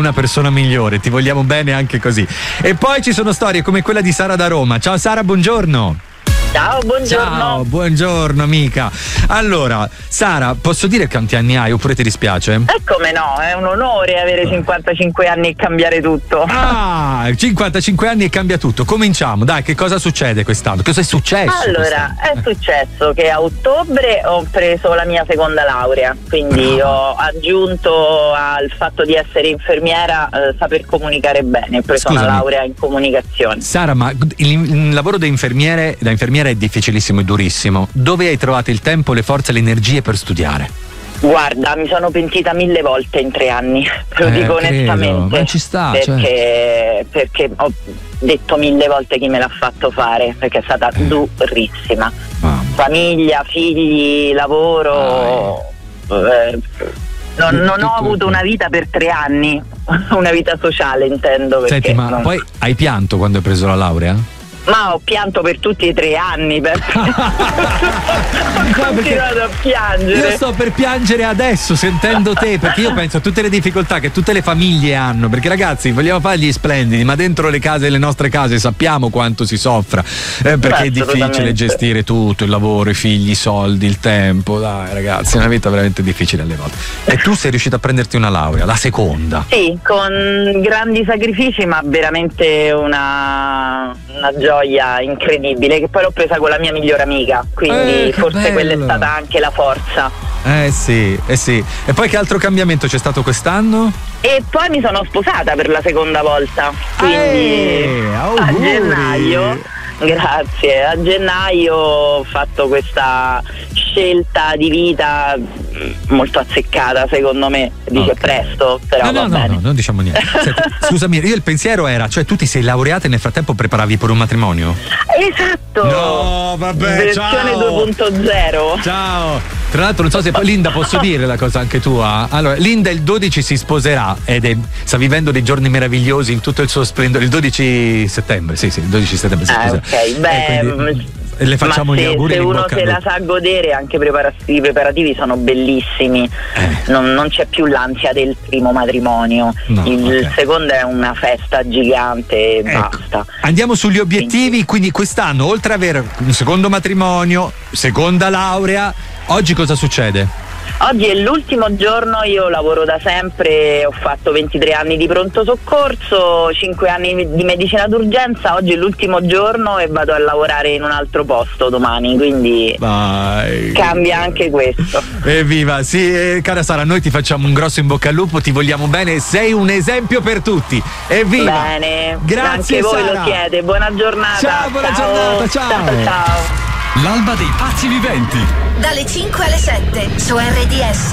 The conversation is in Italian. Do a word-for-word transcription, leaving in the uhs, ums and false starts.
una persona migliore, ti vogliamo bene anche così. E poi ci sono storie come quella di Sara da Roma. Ciao Sara, buongiorno. Ciao, buongiorno. Ciao, buongiorno amica. Allora, Sara, posso dire quanti anni hai oppure ti dispiace? E come no, è un onore avere cinquantacinque anni e cambiare tutto. Ah, cinquantacinque anni e cambia tutto. Cominciamo, dai, che cosa succede quest'anno? Cosa è successo? Allora, è successo che a ottobre ho preso la mia seconda laurea, quindi Brava. ho aggiunto al fatto di essere infermiera eh, saper comunicare bene. Ho preso Scusami. una laurea in comunicazione. Sara, ma il, il lavoro da infermiere, da infermiera è difficilissimo e durissimo. Dove hai trovato il tempo, le forze e le energie per studiare? Guarda, mi sono pentita mille volte in tre anni, te lo Eh, dico credo. onestamente. Ma ci sta, perché, perché ho detto mille volte chi me l'ha fatto fare, perché è stata durissima. Mamma. Famiglia, figli, lavoro. Eh, non, non ho avuto una vita per tre anni, una vita sociale intendo. Perché Senti, ma non... poi hai pianto quando hai preso la laurea? Ma ho pianto per tutti e tre anni perché ho continuato a piangere. Io sto per piangere adesso sentendo te, perché io penso a tutte le difficoltà che tutte le famiglie hanno, perché ragazzi vogliamo fare gli splendidi, ma dentro le case, le nostre case sappiamo quanto si soffra, eh, perché è difficile gestire tutto, il lavoro, i figli, i soldi, il tempo. Dai ragazzi, è una vita veramente difficile alle volte. E tu sei riuscita a prenderti una laurea, la seconda? Sì, con grandi sacrifici, ma veramente una, una gioia incredibile, che poi l'ho presa con la mia migliore amica, quindi eh, forse bello. quella è stata anche la forza. Eh sì, eh sì. E poi che altro cambiamento c'è stato quest'anno? E poi mi sono sposata per la seconda volta, quindi Eh, a auguri. gennaio, grazie, a gennaio ho fatto questa scelta di vita molto azzeccata, secondo me, dice Ok. presto, però No, no, va no, bene. no, non diciamo niente. Senti, scusami, io il pensiero era, cioè tu ti sei laureata e nel frattempo preparavi per un matrimonio? Esatto. No, vabbè, versione ciao. due punto zero. Ciao! Tra l'altro non so se poi Linda posso dire la cosa anche tua. Allora, Linda il dodici si sposerà ed è, sta vivendo dei giorni meravigliosi in tutto il suo splendore. Il dodici settembre, sì, sì, il dodici settembre si Ah, sposerà. ok, beh, E quindi, e le facciamo ma gli se, auguri se di uno bocca se al la lupo. sa godere, anche prepara- i preparativi sono bellissimi. Eh. Non, non c'è più l'ansia del primo matrimonio. No, il ok. secondo è una festa gigante e Ecco, basta. andiamo sugli obiettivi, quindi quest'anno oltre ad avere un secondo matrimonio, seconda laurea, oggi cosa succede? Oggi è l'ultimo giorno, io lavoro da sempre, ho fatto ventitré anni di pronto soccorso, cinque anni di medicina d'urgenza, oggi è l'ultimo giorno e vado a lavorare in un altro posto domani, quindi Vai. cambia anche questo. Evviva, sì, eh, cara Sara, noi ti facciamo un grosso in bocca al lupo, ti vogliamo bene, sei un esempio per tutti. Evviva! Bene, Grazie, anche voi Sara. lo siete, buona giornata. Ciao, buona giornata, ciao. ciao, ciao. L'alba dei pazzi viventi. Dalle cinque alle sette su R D S.